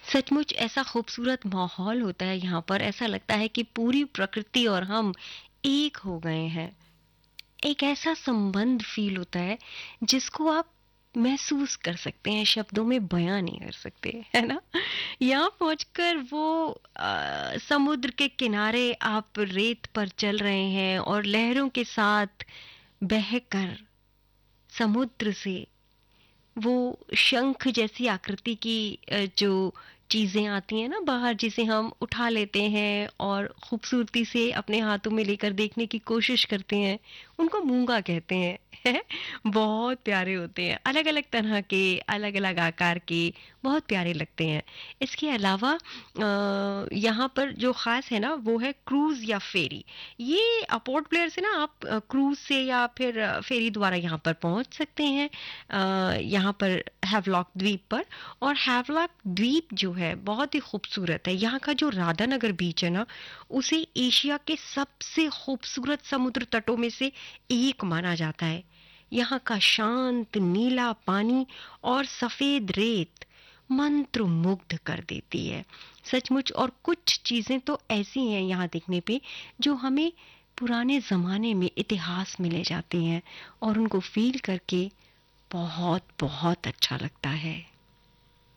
सचमुच ऐसा खूबसूरत माहौल होता है यहाँ पर, ऐसा लगता है कि पूरी प्रकृति और हम एक हो गए हैं। एक ऐसा संबंध फ़ील होता है जिसको आप महसूस कर सकते हैं, शब्दों में बयाँ नहीं कर सकते, है ना? यहाँ पहुँचकर वो समुद्र के किनारे आप रेत पर चल रहे हैं और लहरों के साथ बहकर समुद्र से वो शंख जैसी आकृति की जो चीज़ें आती हैं ना बाहर, जिसे हम उठा लेते हैं और खूबसूरती से अपने हाथों में लेकर देखने की कोशिश करते हैं, उनको मूंगा कहते हैं। हैं? बहुत प्यारे होते हैं, अलग अलग तरह के, अलग अलग आकार के, बहुत प्यारे लगते हैं। इसके अलावा यहाँ पर जो ख़ास है ना वो है क्रूज़ या फेरी। ये पोर्ट ब्लेयर से ना आप क्रूज़ से या फिर फेरी द्वारा यहाँ पर पहुँच सकते हैं, यहाँ पर हैवलॉक द्वीप पर। और हैवलॉक द्वीप जो है बहुत ही खूबसूरत है। यहाँ का जो राधानगर बीच है ना, उसे एशिया के सबसे खूबसूरत समुद्र तटों में से एक माना जाता है। यहाँ का शांत नीला पानी और सफेद रेत मंत्रमुग्ध कर देती है सचमुच। और कुछ चीजें तो ऐसी हैं यहाँ देखने पे जो हमें पुराने जमाने में इतिहास में ले जाती हैं, और उनको फील करके बहुत बहुत अच्छा लगता है।